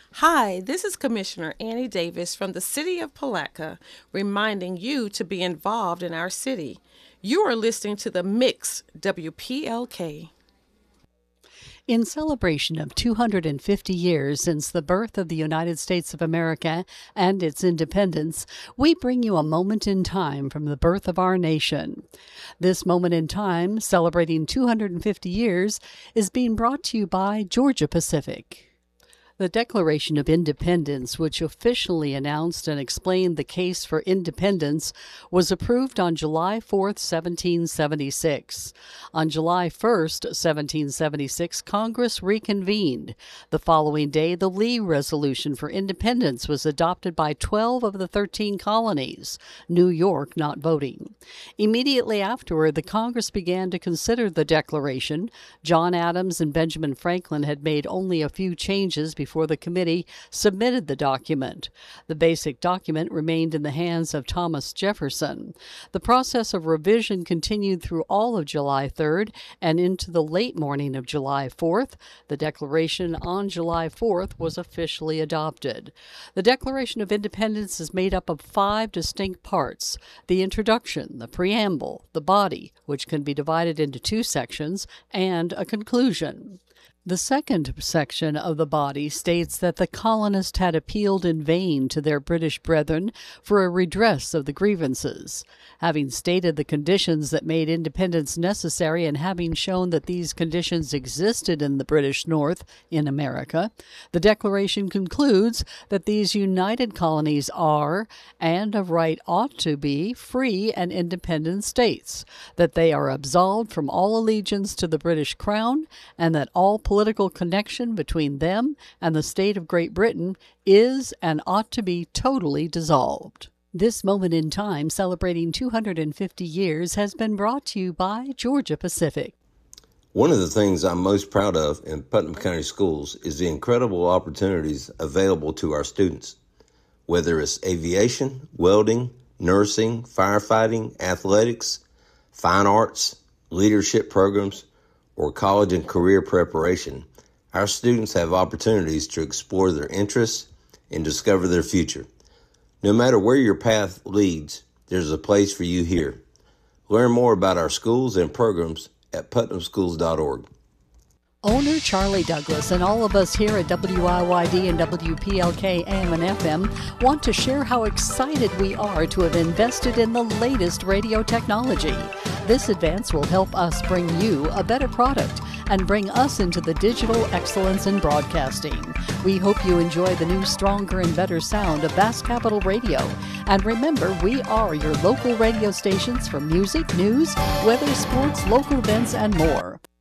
Hi, this is Commissioner Annie Davis from the City of Palatka, reminding you to be involved in our city. You are listening to the Mix WPLK. In celebration of 250 years since the birth of the United States of America and its independence, we bring you a moment in time from the birth of our nation. This moment in time, celebrating 250 years, is being brought to you by Georgia Pacific. The Declaration of Independence, which officially announced and explained the case for independence, was approved on July 4, 1776. On July 1, 1776, Congress reconvened. The following day, the Lee Resolution for Independence was adopted by 12 of the 13 colonies, New York not voting. Immediately afterward, the Congress began to consider the Declaration. John Adams and Benjamin Franklin had made only a few changes before the committee submitted the document. The basic document remained in the hands of Thomas Jefferson. The process of revision continued through all of July 3rd and into the late morning of July 4th. The Declaration on July 4th was officially adopted. The Declaration of Independence is made up of 5 distinct parts: the introduction, the preamble, the body, which can be divided into 2 sections, and a conclusion. The second section of the body states that the colonists had appealed in vain to their British brethren for a redress of the grievances. Having stated the conditions that made independence necessary and having shown that these conditions existed in the British North in America, the Declaration concludes that these united colonies are, and of right ought to be, free and independent states, that they are absolved from all allegiance to the British Crown, and that all political connection between them and the state of Great Britain is and ought to be totally dissolved. This moment in time, celebrating 250 years, has been brought to you by Georgia Pacific. One of the things I'm most proud of in Putnam County Schools is the incredible opportunities available to our students. Whether it's aviation, welding, nursing, firefighting, athletics, fine arts, leadership programs, or college and career preparation, our students have opportunities to explore their interests and discover their future. No matter where your path leads, there's a place for you here. Learn more about our schools and programs at putnamschools.org. Owner Charlie Douglas and all of us here at WIYD and WPLK AM and FM want to share how excited we are to have invested in the latest radio technology. This advance will help us bring you a better product and bring us into the digital excellence in broadcasting. We hope you enjoy the new, stronger, and better sound of Bass Capital Radio. And remember, we are your local radio stations for music, news, weather, sports, local events, and more.